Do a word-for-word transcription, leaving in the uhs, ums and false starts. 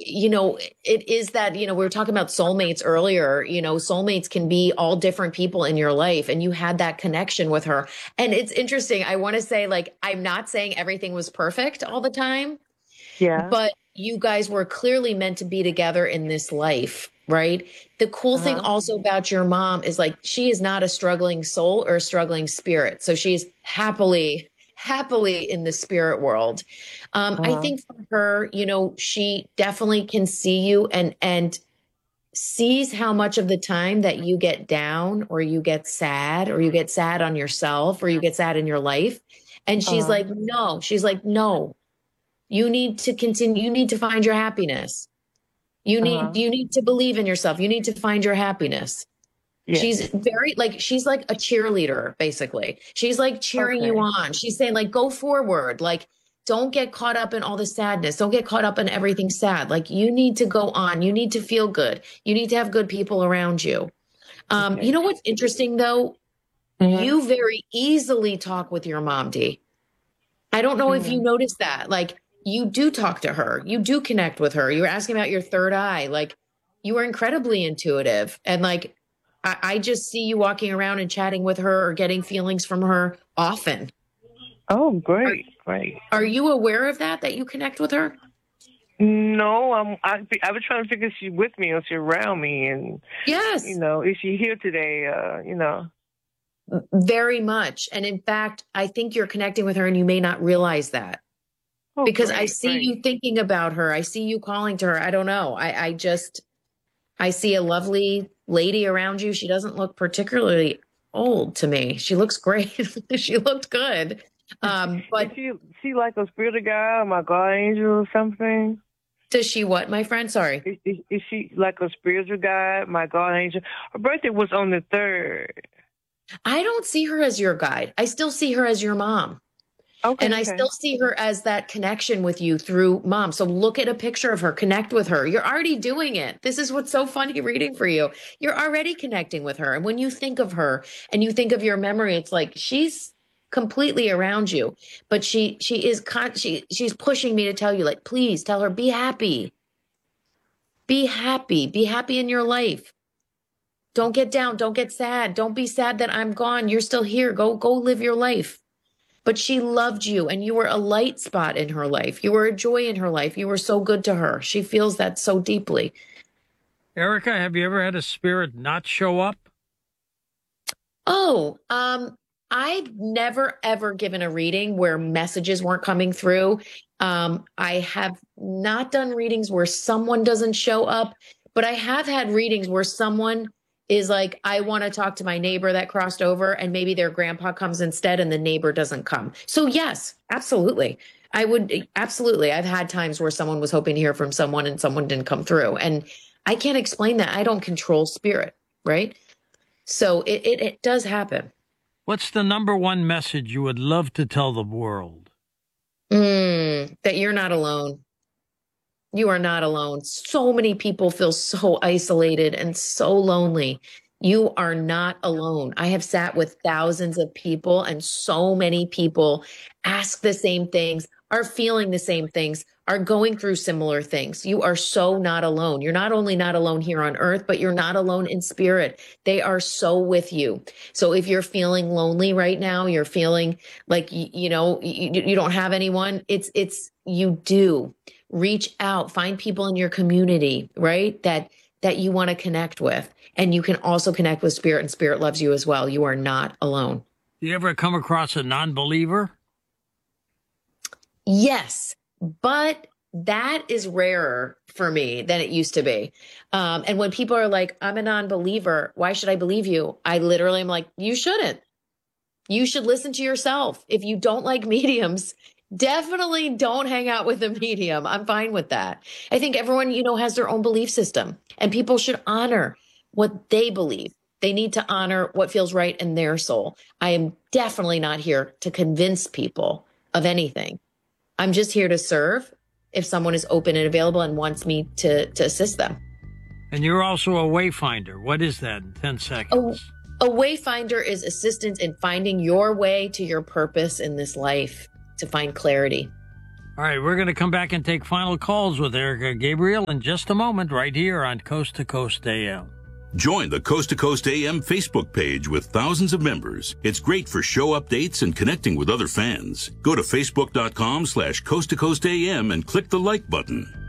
you know, it is that, you know, we were talking about soulmates earlier, you know, soulmates can be all different people in your life, and you had that connection with her. And it's interesting. I want to say, like, I'm not saying everything was perfect all the time, Yeah. but you guys were clearly meant to be together in this life, right? The cool thing Uh-huh. also about your mom is, like, she is not a struggling soul or a struggling spirit. So she's happily, happily in the spirit world. Um, I Uh-huh. think for her, you know, she definitely can see you and, and sees how much of the time that you get down or you get sad or you get sad on yourself or you get sad in your life. And she's Uh-huh. like, no, she's like, no, you need to continue. You need to find your happiness. You need, Uh-huh. you need to believe in yourself. You need to find your happiness. Yes. She's very like, she's like a cheerleader, basically. She's like cheering you Okay. on. She's saying, like, go forward. Like, don't get caught up in all the sadness. Don't get caught up in everything sad. Like, you need to go on. You need to feel good. You need to have good people around you. Um, you Okay. know what's interesting though? Mm-hmm. You very easily talk with your mom, Dee. I don't know if you Mm-hmm. noticed that. Like, you do talk to her. You do connect with her. You were asking about your third eye. Like, you were incredibly intuitive. And like, I, I just see you walking around and chatting with her or getting feelings from her often. Oh, Are, great, great. are you aware of that, that you connect with her? No, I'm. I, I was trying to figure if she's with me or she's around me, and you Yes, know, is she here today? Uh, you know. very much. And in fact, I think you're connecting with her and you may not realize that, Oh, because I great, see great. you thinking about her. I see you calling to her. I don't know. I, I just, I see a lovely lady around you. She doesn't look particularly old to me. She looks great. She looked good. Um, Is but she she like a spirit guy, or my God angel or something? does she what, my friend? Sorry. Is, is, is she like a spiritual guide, my God angel? Her birthday was on the third. I don't see her as your guide. I still see her as your mom. Okay, And I okay. still see her as that connection with you through mom. So look at a picture of her, connect with her. You're already doing it. This is what's so funny reading for you. You're already connecting with her. And when you think of her and you think of your memory, it's like she's completely around you. But she she is con- she she's pushing me to tell you, like, please tell her, be happy. Be happy. Be happy in your life. Don't get down. Don't get sad. Don't be sad that I'm gone. You're still here. Go go live your life. But she loved you and you were a light spot in her life. You were a joy in her life. You were so good to her. She feels that so deeply. Erica, have you ever had a spirit not show up? Oh, um, I've never ever given a reading where messages weren't coming through. Um, I have not done readings where someone doesn't show up, but I have had readings where someone is like, I want to talk to my neighbor that crossed over, and maybe their grandpa comes instead and the neighbor doesn't come. So, yes, absolutely. I would absolutely. I've had times where someone was hoping to hear from someone and someone didn't come through. And I can't explain that. I don't control spirit, right? So it, it, it does happen. What's the number one message you would love to tell the world? Mm, that you're not alone. You are not alone. So many people feel so isolated and so lonely. You are not alone. I have sat with thousands of people, and so many people ask the same things, are feeling the same things, are going through similar things. You are so not alone. You're not only not alone here on earth, but you're not alone in spirit. They are so with you. So if you're feeling lonely right now, you're feeling like, you, you know, you, you don't have anyone, it's, it's, you do. Reach out, find people in your community, right? That, that you want to connect with. And you can also connect with spirit, and spirit loves you as well. You are not alone. Do you ever come across a non-believer? Yes, but that is rarer for me than it used to be. Um, and when people are like, I'm a non-believer, why should I believe you? I literally am like, you shouldn't. You should listen to yourself. If you don't like mediums, definitely don't hang out with a medium. I'm fine with that. I think everyone, you know, has their own belief system, and people should honor what they believe. They need to honor what feels right in their soul. I am definitely not here to convince people of anything. I'm just here to serve if someone is open and available and wants me to, to assist them. And you're also a wayfinder. What is that in ten seconds? A, a wayfinder is assistance in finding your way to your purpose in this life, to find clarity. All right, we're going to come back and take final calls with Erica Gabriel in just a moment right here on Coast to Coast A M. Join the Coast to Coast A M Facebook page with thousands of members. It's great for show updates and connecting with other fans. Go to facebook.com slash Coast to Coast AM and click the like button.